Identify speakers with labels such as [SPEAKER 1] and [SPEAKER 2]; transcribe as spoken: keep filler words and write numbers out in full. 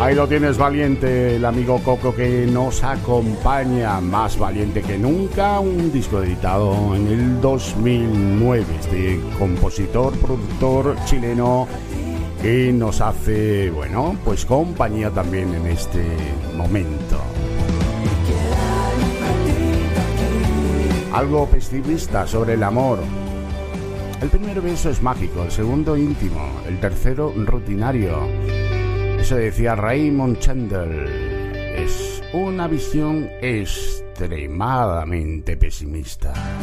[SPEAKER 1] Ahí lo tienes, valiente, el amigo Coco que nos acompaña, más valiente que nunca, un disco editado en el dos mil nueve, este compositor, productor chileno que nos hace, bueno, pues compañía también en este momento. Algo pesimista sobre el amor. El primer beso es mágico, el segundo íntimo, el tercero rutinario. Eso decía Raymond Chandler. Es una visión extremadamente pesimista.